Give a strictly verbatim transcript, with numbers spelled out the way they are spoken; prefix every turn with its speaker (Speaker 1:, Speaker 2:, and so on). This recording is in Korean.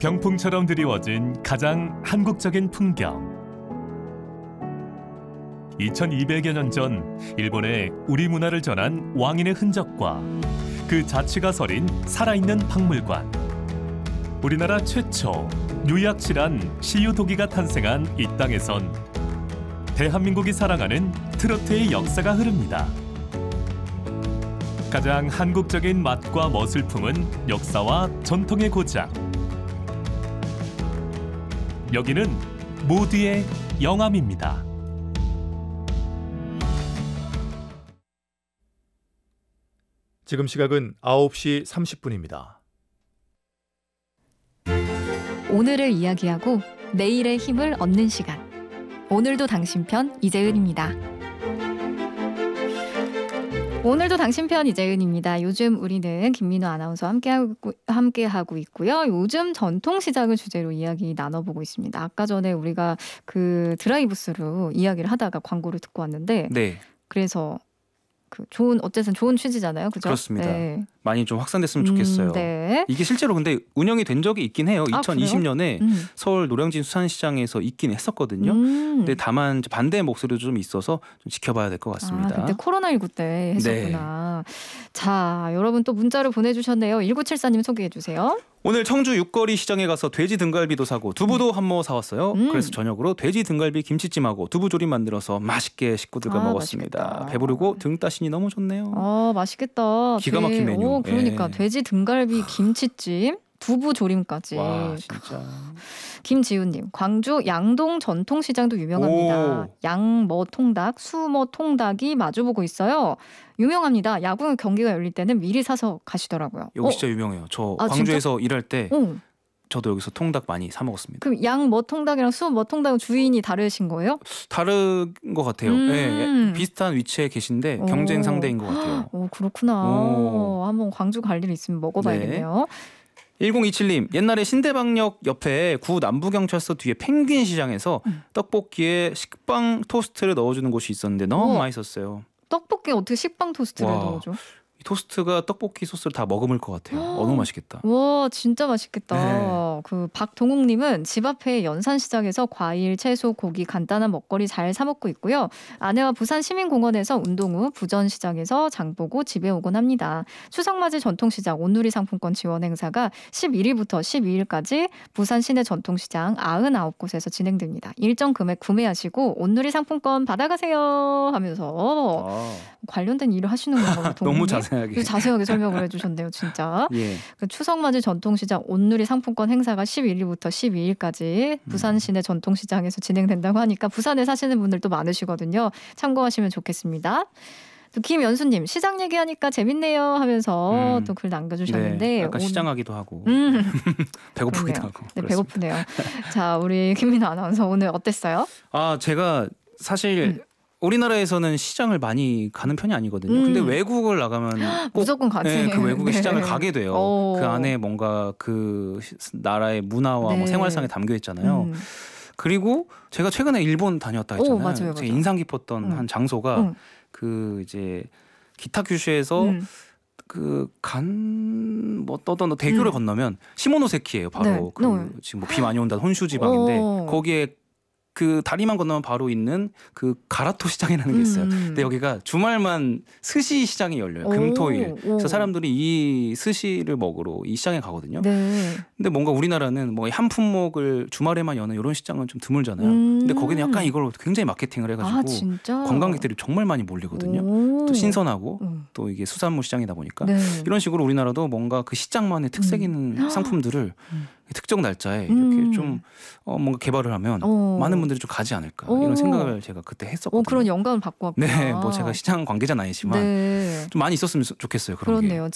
Speaker 1: 병풍처럼 드리워진 가장 한국적인 풍경. 이천이백여 년 전 일본에 우리 문화를 전한 왕인의 흔적과 그 자취가 서린 살아있는 박물관. 우리나라 최초 유약실한 시유도기가 탄생한 이 땅에선 대한민국이 사랑하는 트로트의 역사가 흐릅니다. 가장 한국적인 맛과 멋을 품은 역사와 전통의 고장. 여기는 모두의 영암입니다.
Speaker 2: 지금 시각은 아홉 시 삼십 분입니다.
Speaker 3: 오늘을 이야기하고 내일의 힘을 얻는 시간. 오늘도 당신 편 이재은입니다. 오늘도 당신 편 이재은입니다. 요즘 우리는 김민우 아나운서와 함께하고, 함께하고 있고요. 요즘 전통시장을 주제로 이야기 나눠보고 있습니다. 아까 전에 우리가 그 드라이브스루 이야기를 하다가 광고를 듣고 왔는데
Speaker 4: 네.
Speaker 3: 그래서 그 좋은 어쨌든 좋은 취지잖아요. 그죠?
Speaker 4: 그렇습니다.
Speaker 3: 네.
Speaker 4: 많이 좀 확산됐으면 좋겠어요.
Speaker 3: 음, 네.
Speaker 4: 이게 실제로 근데 운영이 된 적이 있긴 해요.
Speaker 3: 아,
Speaker 4: 이천이십 년에
Speaker 3: 음.
Speaker 4: 서울 노량진 수산시장에서 있긴 했었거든요.
Speaker 3: 음.
Speaker 4: 근데 다만 반대의 목소리도 좀 있어서 좀 지켜봐야 될 것 같습니다.
Speaker 3: 아, 그때 코로나십구 때 했었구나. 네. 자, 여러분 또 문자를 보내주셨네요. 일구칠사 님 소개해 주세요.
Speaker 4: 오늘 청주 육거리 시장에 가서 돼지 등갈비도 사고 두부도 한 모 사왔어요.
Speaker 3: 음.
Speaker 4: 그래서 저녁으로 돼지 등갈비 김치찜하고 두부조림 만들어서 맛있게 식구들과
Speaker 3: 아,
Speaker 4: 먹었습니다.
Speaker 3: 맛있겠다.
Speaker 4: 배부르고 등 따시니 너무 좋네요.
Speaker 3: 아, 맛있겠다.
Speaker 4: 기가 막힌
Speaker 3: 돼-
Speaker 4: 메뉴.
Speaker 3: 오, 그러니까
Speaker 4: 예.
Speaker 3: 돼지 등갈비 김치찜, 두부 조림까지.
Speaker 4: 와 진짜.
Speaker 3: 김지훈님, 광주 양동 전통시장도 유명합니다.
Speaker 4: 오.
Speaker 3: 양머 통닭, 수머 통닭이 마주보고 있어요. 유명합니다. 야구 경기가 열릴 때는 미리 사서 가시더라고요.
Speaker 4: 여기
Speaker 3: 어?
Speaker 4: 진짜 유명해요. 저
Speaker 3: 아,
Speaker 4: 광주에서 일할 때
Speaker 3: 어.
Speaker 4: 저도 여기서 통닭 많이 사 먹었습니다.
Speaker 3: 그럼 양머 통닭이랑 수머 통닭은 주인이 다르신 거예요?
Speaker 4: 다른 것 같아요.
Speaker 3: 음.
Speaker 4: 예, 예, 비슷한 위치에 계신데
Speaker 3: 오.
Speaker 4: 경쟁 상대인 것 같아요.
Speaker 3: 오, 그렇구나.
Speaker 4: 오.
Speaker 3: 한번 광주 갈 일 있으면 먹어봐야겠네요.
Speaker 4: 일공이칠 님 옛날에 신대방역 옆에 구 남부경찰서 뒤에 펭귄 시장에서
Speaker 3: 음.
Speaker 4: 떡볶이에 식빵 토스트를 넣어주는 곳이 있었는데 너무
Speaker 3: 우와.
Speaker 4: 맛있었어요.
Speaker 3: 떡볶이에 어떻게 식빵 토스트를
Speaker 4: 와.
Speaker 3: 넣어줘?
Speaker 4: 이 토스트가 떡볶이 소스를 다 머금을 것 같아요. 어, 너무 맛있겠다.
Speaker 3: 와, 진짜 맛있겠다.
Speaker 4: 네.
Speaker 3: 그 박동욱님은 집 앞에 연산시장에서 과일, 채소, 고기 간단한 먹거리 잘 사 먹고 있고요. 아내와 부산 시민공원에서 운동 후 부전시장에서 장 보고 집에 오곤 합니다. 추석맞이 전통시장 온누리 상품권 지원 행사가 십일 일부터 십이 일까지 부산 시내 전통시장 구십구 곳에서 진행됩니다. 일정 금액 구매하시고 온누리 상품권 받아가세요 하면서
Speaker 4: 아,
Speaker 3: 관련된 일을 하시는 건가요?
Speaker 4: 너무 자세하게.
Speaker 3: 자세하게 설명을 해주셨네요. 진짜.
Speaker 4: 예.
Speaker 3: 그 추석맞이 전통시장 온누리 상품권 행사가 십일 일부터 십이 일까지 부산 시내 전통시장에서 진행된다고 하니까 부산에 사시는 분들도 많으시거든요. 참고하시면 좋겠습니다. 또 김연수님 시장 얘기하니까 재밌네요 하면서
Speaker 4: 음.
Speaker 3: 또 글 남겨주셨는데
Speaker 4: 네, 약간
Speaker 3: 온-
Speaker 4: 시장하기도 하고
Speaker 3: 음.
Speaker 4: 배고프기도
Speaker 3: 그렇네요.
Speaker 4: 하고.
Speaker 3: 네,
Speaker 4: 그렇습니다.
Speaker 3: 배고프네요. 자, 우리 김민아 아나운서 오늘 어땠어요?
Speaker 4: 아 제가 사실
Speaker 3: 음.
Speaker 4: 우리나라에서는 시장을 많이 가는 편이 아니거든요.
Speaker 3: 음.
Speaker 4: 근데 외국을 나가면 꼭
Speaker 3: 무조건 가지.
Speaker 4: 네, 그 외국의
Speaker 3: 네.
Speaker 4: 시장을 가게 돼요.
Speaker 3: 오.
Speaker 4: 그 안에 뭔가 그 시- 나라의 문화와
Speaker 3: 네.
Speaker 4: 뭐 생활상에 담겨 있잖아요.
Speaker 3: 음.
Speaker 4: 그리고 제가 최근에 일본 다녔다
Speaker 3: 오,
Speaker 4: 했잖아요.
Speaker 3: 맞아요,
Speaker 4: 제가
Speaker 3: 맞아요.
Speaker 4: 인상 깊었던
Speaker 3: 음.
Speaker 4: 한 장소가
Speaker 3: 음.
Speaker 4: 그 이제 기타 규슈에서
Speaker 3: 음.
Speaker 4: 그 간 뭐 떠던 대교를
Speaker 3: 음.
Speaker 4: 건너면 시모노세키예요. 바로
Speaker 3: 네.
Speaker 4: 그
Speaker 3: 네.
Speaker 4: 지금 뭐 비 많이 온다는 혼슈 지방인데
Speaker 3: 오.
Speaker 4: 거기에 그 다리만 건너면 바로 있는 그 가라토 시장이라는 게 있어요.
Speaker 3: 음.
Speaker 4: 근데 여기가 주말만 스시 시장이 열려요.
Speaker 3: 오.
Speaker 4: 금토일.
Speaker 3: 오.
Speaker 4: 그래서 사람들이 이 스시를 먹으러 이 시장에 가거든요.
Speaker 3: 네.
Speaker 4: 근데 뭔가 우리나라는 뭐 한 품목을 주말에만 여는 이런 시장은 좀 드물잖아요.
Speaker 3: 음.
Speaker 4: 근데 거기는 약간 이걸 굉장히 마케팅을 해가지고
Speaker 3: 아, 진짜?
Speaker 4: 관광객들이 정말 많이 몰리거든요.
Speaker 3: 오.
Speaker 4: 또 신선하고
Speaker 3: 음.
Speaker 4: 또 이게 수산물 시장이다 보니까
Speaker 3: 네.
Speaker 4: 이런 식으로 우리나라도 뭔가 그 시장만의 특색 있는
Speaker 3: 음.
Speaker 4: 상품들을
Speaker 3: 음.
Speaker 4: 특정 날짜에
Speaker 3: 음.
Speaker 4: 이렇게 좀 어, 뭔가 개발을 하면
Speaker 3: 어.
Speaker 4: 많은 분들이 좀 가지 않을까
Speaker 3: 오.
Speaker 4: 이런 생각을 제가 그때 했었거든요.
Speaker 3: 오, 그런 영감을 받고 왔구나.
Speaker 4: 네, 뭐 제가 시장 관계자는 아니지만
Speaker 3: 네.
Speaker 4: 좀 많이 있었으면 좋겠어요. 그런 게.
Speaker 3: 그렇네요.